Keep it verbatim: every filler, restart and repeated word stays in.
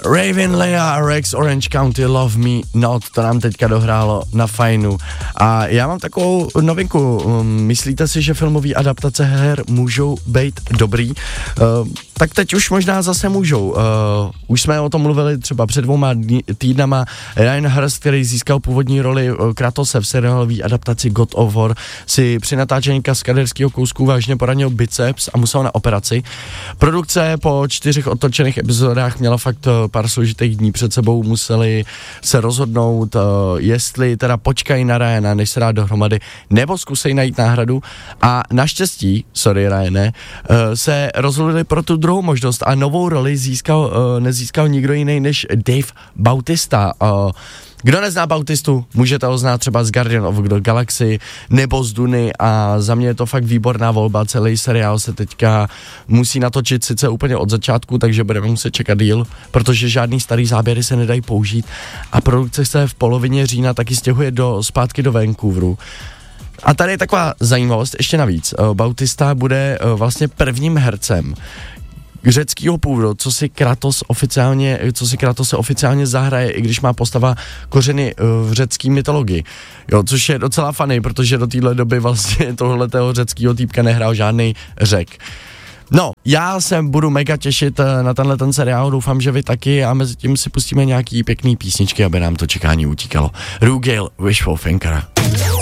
Raven Leia a Rex Orange County Love Me Not, to nám teďka dohrálo na fajnu. A já mám takovou novinku. Myslíte si, že filmové adaptace her můžou být dobrý? Uh, tak teď už možná zase můžou. Uh, už jsme o tom mluvili třeba před dvouma týdnama. Ryan Hurst, který získal původní roli Kratose v seriálové adaptaci God of War, si při natáčení kaskaderského kousku vážně poranil biceps a musel na operaci. Produkce po čtyřech otočených epizodách měla fakt pár složitých dní před sebou, museli se rozhodnout, uh, jestli teda počkají na Ryana, než se dá dohromady, nebo zkusej najít náhradu a naštěstí, sorry Ryane, uh, se rozhodli pro tu druhou možnost a novou roli získal, uh, nezískal nikdo jiný než Dave Bautista. Uh, Kdo nezná Bautistu, můžete ho znát třeba z Guardian of the Galaxy nebo z Duny a za mě je to fakt výborná volba, celý seriál se teďka musí natočit sice úplně od začátku, takže budeme muset čekat díl, protože žádný starý záběry se nedají použít a produkce se v polovině října taky stěhuje do, zpátky do Vancouveru. A tady je taková zajímavost, ještě navíc, Bautista bude vlastně prvním hercem řeckýho původu, co si Kratos oficiálně, co si Kratos se oficiálně zahraje, i když má postava kořeny v řecké mytologii. Jo, což je docela funny, protože do téhle doby vlastně tohletého řeckýho týpka nehrál žádný Řek. No, já se budu mega těšit na tenhle ten seriál, doufám, že vy taky a mezi tím si pustíme nějaký pěkný písničky, aby nám to čekání utíkalo. Rugale, Wishful Thinker.